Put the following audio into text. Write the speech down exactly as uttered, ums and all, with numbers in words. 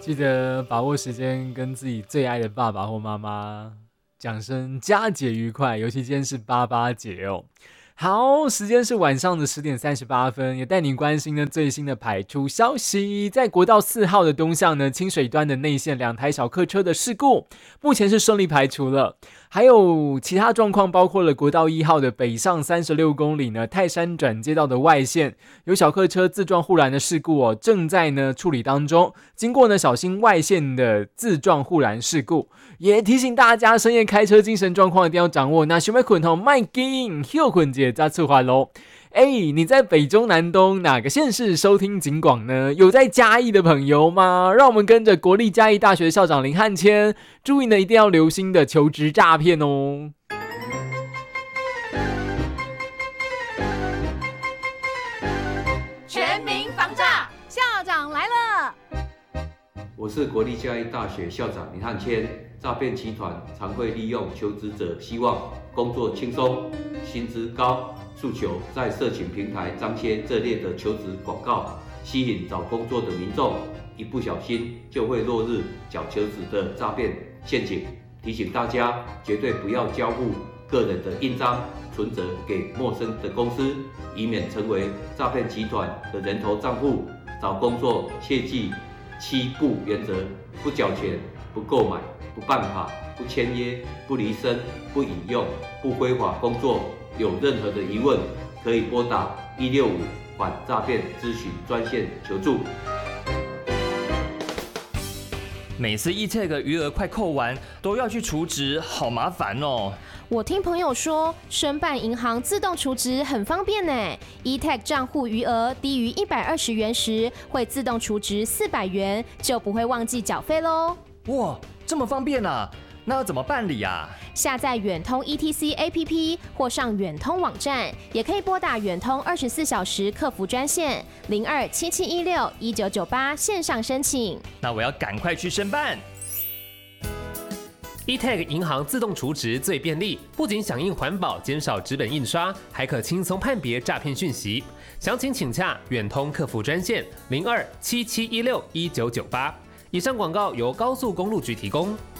记得把握时间，跟自己最爱的爸爸或妈妈讲声佳节愉快，尤其今天是八八节哦。好，时间是晚上的十点三十八分，也带您关心呢最新的排出消息。在国道四号的东向呢，清水端的内线两台小客车的事故，目前是顺利排除了。还有其他状况，包括了国道一号的北上三十六公里呢，泰山转接道的外线有小客车自撞护栏的事故哦，正在呢处理当中。经过呢，小心外线的自撞护栏事故。也提醒大家，深夜开车精神状况一定要掌握。那想要困吼，卖紧休困节再出发喽。哎，你在北中南东哪个县市收听警广呢？有在嘉义的朋友吗？让我们跟着国立嘉义大学校长林汉谦，注意呢，一定要留心的求职诈骗哦。 全民防诈，校长来了。 我是国立嘉义大学校长林汉谦。诈骗集团常会利用求职者希望工作轻松、薪资高诉求，在社群平台张贴这类的求职广告，吸引找工作的民众，一不小心就会落入假求职的诈骗陷阱。提醒大家，绝对不要交付个人的印章、存折给陌生的公司，以免成为诈骗集团的人头账户。找工作切记七不原则：不缴钱、不购买、不办卡、不签约、不离身、不引用、不非法工作。有任何的疑问，可以拨打一六五反诈骗咨询专线求助。 每次 E-Tag 余额快扣完，都要去储值，好麻烦哦。 我听朋友说，申办银行自动储值很方便呢。E-Tag 账户余额低于一百二十元时，会自动储值四百元，就不会忘记缴费喽。 哇，这么方便啊！那要怎么办理啊？ 下载远通 E T C A P P 或上远通网站，也可以拨打远通二十四小时客服专线零二七七一六一九九八线上申请。 那我要赶快去申办。 E-Tag 银行自动储值最便利，不仅响应环保，减少纸本印刷，还可轻松判别诈骗讯息。详情请洽远通客服专线零二七七一六一九九八。以上广告由高速公路局提供。